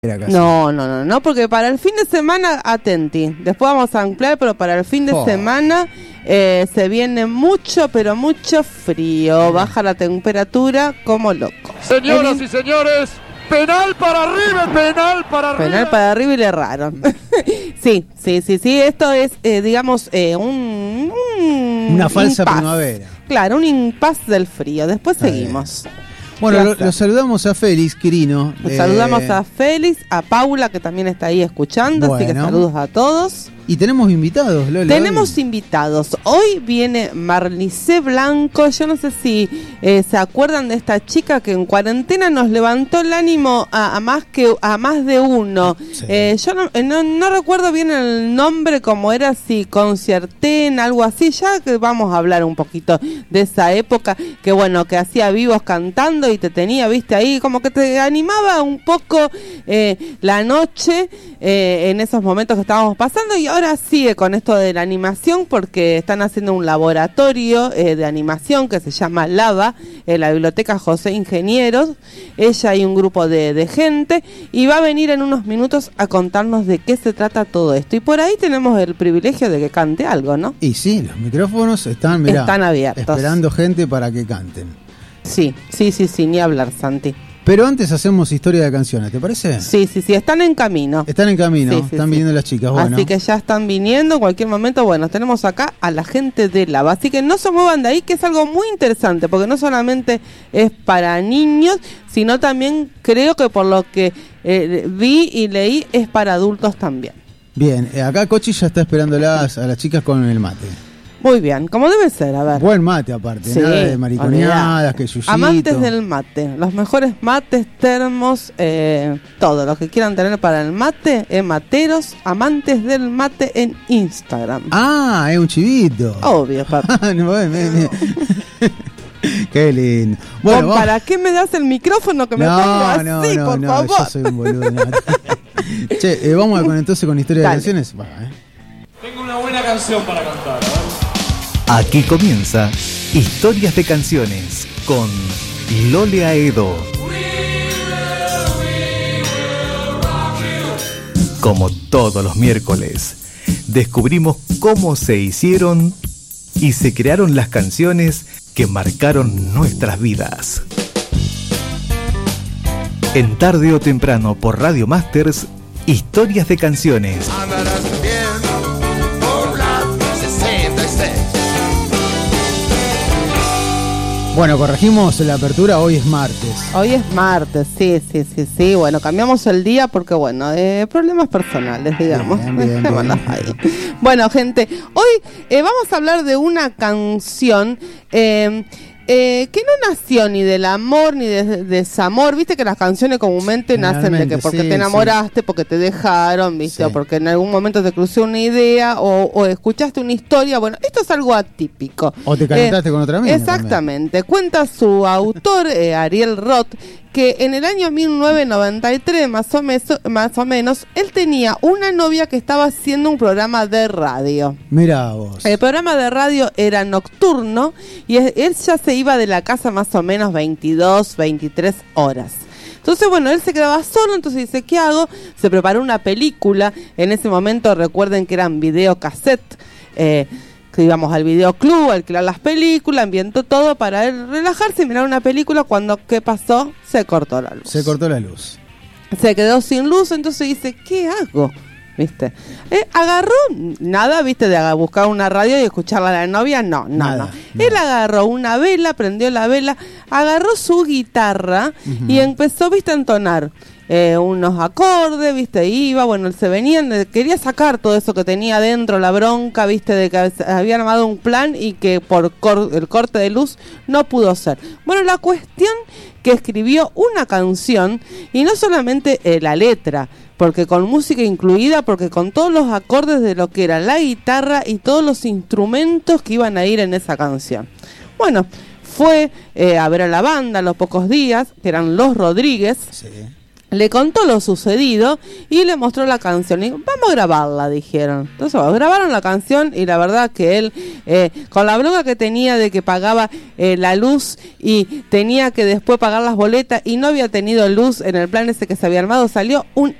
No, porque para el fin de semana, atenti, después vamos a ampliar, pero para el fin de semana se viene mucho, pero mucho frío, baja la temperatura como loco. Señoras y señores, penal para River, penal para River. Penal para River y le erraron. Sí, esto es, digamos, una falsa impasse. Primavera. Claro, un impasse del frío, después seguimos. Bueno, lo saludamos a Félix Quirino. Saludamos a Félix, a Paula, que también está ahí escuchando, así que saludos a todos. Y tenemos invitados, Lola. Tenemos invitados. Hoy viene Marlice Blanco. Yo no sé si se acuerdan de esta chica que en cuarentena nos levantó el ánimo a más de uno. Sí. Yo no recuerdo bien el nombre, como era, si Concierten, algo así. Ya que vamos a hablar un poquito de esa época, que bueno, que hacía vivos cantando y te tenía, viste, ahí como que te animaba un poco la noche en esos momentos que estábamos pasando. Y ahora sigue con esto de la animación, porque están haciendo un laboratorio de animación que se llama Lava en la Biblioteca José Ingenieros. Ella y un grupo de gente, y va a venir en unos minutos a contarnos de qué se trata todo esto. Y por ahí tenemos el privilegio de que cante algo, ¿no? Y sí, los micrófonos están abiertos, esperando gente para que canten. Sí, ni hablar, Santi. Pero antes hacemos historia de canciones, ¿te parece? Sí, están en camino. Están viniendo las chicas, bueno. Así que ya están viniendo en cualquier momento. Bueno, tenemos acá a la gente de Lava, así que no se muevan de ahí, que es algo muy interesante, porque no solamente es para niños, sino también, creo que por lo que vi y leí, es para adultos también. Bien, acá Cochi ya está esperándolas a las chicas con el mate. Muy bien, como debe ser, a ver. Buen mate aparte, nada de mariconeadas, que yuyito. Amantes del mate, los mejores mates, termos, todo lo que quieran tener para el mate, materos, amantes del mate en Instagram. Ah, es un chivito. Obvio, papá. Qué lindo. Bueno, ¿para qué me das el micrófono que me pongo así, por favor? Yo soy un boludo. Che, vamos entonces con historia de canciones. Tengo una buena canción para cantar, a ver. Aquí comienza Historias de Canciones con Lole Aedo. Como todos los miércoles, descubrimos cómo se hicieron y se crearon las canciones que marcaron nuestras vidas. En Tarde o Temprano por Radio Masters, Historias de Canciones. Bueno, corregimos la apertura, hoy es martes. Hoy es martes, sí. Bueno, cambiamos el día porque, bueno, problemas personales, digamos. Bien. Bueno, gente, hoy vamos a hablar de una canción que no nació ni del amor ni de desamor. Viste que las canciones comúnmente nacen de que porque te enamoraste, porque te dejaron, viste, o porque en algún momento te cruzó una idea o escuchaste una historia. Bueno, esto es algo atípico. O te calentaste con otra mina. Exactamente. También. Cuenta su autor, Ariel Roth, que en el año 1993, más o menos, él tenía una novia que estaba haciendo un programa de radio. Mirá vos. El programa de radio era nocturno y él ya se iba de la casa más o menos 22, 23 horas. Entonces, bueno, él se quedaba solo, entonces dice, ¿qué hago? Se preparó una película. En ese momento, recuerden que eran videocassette, que íbamos al videoclub a alquilar las películas, ambientó todo para él relajarse y mirar una película. Cuando, ¿qué pasó? Se cortó la luz. Se quedó sin luz, entonces dice, ¿qué hago? ¿Viste? Agarró, nada, ¿viste? De buscar una radio y escucharla a la novia, no. Él agarró una vela, prendió la vela, agarró su guitarra y empezó, ¿viste? A entonar unos acordes, ¿viste? Iba, bueno, él se venía, quería sacar todo eso que tenía dentro, la bronca, ¿viste? De que habían armado un plan y que por el corte de luz no pudo ser. Bueno, la cuestión que escribió una canción, y no solamente la letra, porque con música incluida, porque con todos los acordes de lo que era la guitarra y todos los instrumentos que iban a ir en esa canción. Bueno, fue a ver a la banda a los pocos días, que eran Los Rodríguez. Sí. le contó lo sucedido y le mostró la canción. Y vamos a grabarla, dijeron. Entonces grabaron la canción y la verdad que él, con la bronca que tenía de que pagaba la luz y tenía que después pagar las boletas y no había tenido luz en el plan ese que se había armado, salió un